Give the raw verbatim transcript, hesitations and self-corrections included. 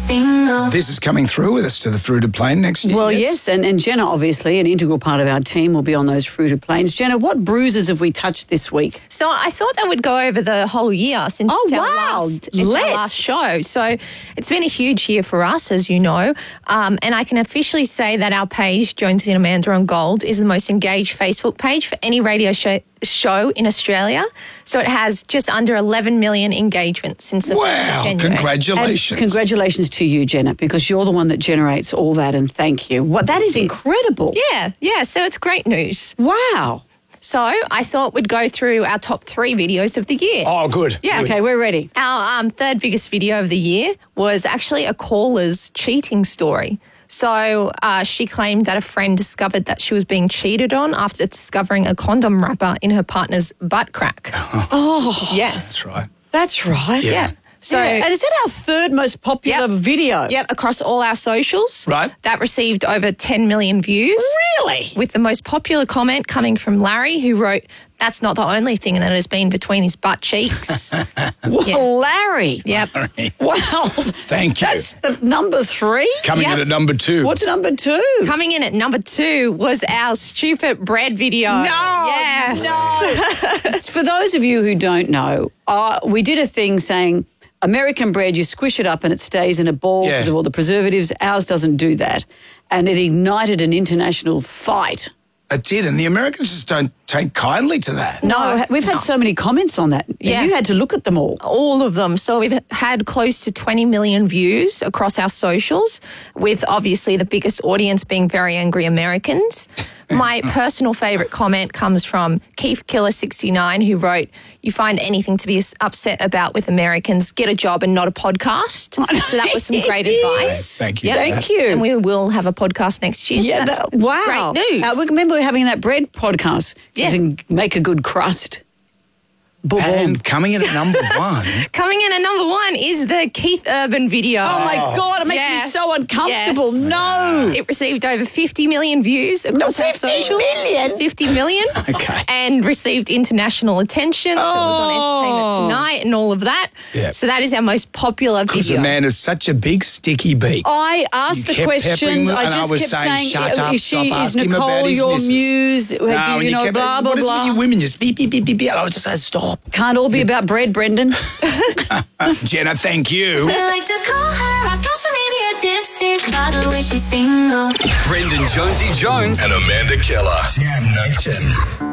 single. This is coming through with us to the fruited plain next year. Well, yes, and, and Jenna, obviously, an integral part of our team, will be on those fruited plains. Jenna, what bruises have we touched this week? So I thought that would go over the whole year since Oh, it's our, wow. last, it's our Let's. last show. So it's been a huge year for us, as you know. Um, and I can officially say that our page, Jonesy and Amanda on Gold, is the most engaged Facebook page for any radio show, show in Australia. So it has just under eleven million engagements since the Wow, first of January. congratulations. And congratulations to you, Jenna, because you're the one that generates all that, and thank you. What That is incredible. Yeah, yeah. So it's great news. Wow. So I thought we'd go through our top three videos of the year. Oh, good. Yeah. Good. Okay, we're ready. Our um, third biggest video of the year was actually a caller's cheating story. So uh, she claimed that a friend discovered that she was being cheated on after discovering a condom wrapper in her partner's butt crack. Oh, Yes. That's right. that's right. Yeah. Yeah. So, Yeah, and is that our third most popular Yep. video? yep, across all our socials. Right. That received over ten million views. Really? With the most popular comment coming from Larry, who wrote, "That's not the only thing that has been between his butt cheeks." Well, Yeah. Larry. Yep. Wow. Thank you. That's the number three? Coming Yep. in at number two. What's number two? Coming in at number two was our stupid bread video. No, Yes. no. For those of you who don't know, uh, we did a thing saying American bread, you squish it up and it stays in a ball Yeah. because of all the preservatives. Ours doesn't do that. And it ignited an international fight. It did, and the Americans just don't take kindly to that. No, we've had so many comments on that. Yeah. You had to look at them all. All of them. So we've had close to twenty million views across our socials, with obviously the biggest audience being Very Angry Americans. My personal favourite comment comes from Keith Killer sixty-nine, who wrote, "You find anything to be upset about with Americans, get a job and not a podcast." So that was some great advice. Thank you. Yep. for Thank that. you. And we will have a podcast next year. Yeah, so that's that- wow. great news. Uh, we remember having that bread podcast. Yeah. Using Make a Good Crust. Boom. And coming in at number one. Coming in at number one is the Keith Urban video. Oh, my God, it makes me Yes. so uncomfortable. Yes. No. It received over fifty million views across our fifty socials. million? fifty million. Okay. And received international attention. So it was on Entertainment Tonight and all of that. Yeah. So that is our most popular Because video. the man is such a big sticky beak. I asked You the kept peppering questions. me, I and just I was kept saying, saying, "Shut uh, up, is, she, stop is asking him Nicole about his your missus." muse? Do No, you and know, kept, blah, blah, what is it blah. with you women? Just beep, beep, beep, beep, beep. I was just saying, stop. Can't all be about bread, Brendan. Jenna, thank you. We like to call her our social media dipstick. By the way, she's single. Brendan Jonesy Jones and Amanda Keller. Jam Nation.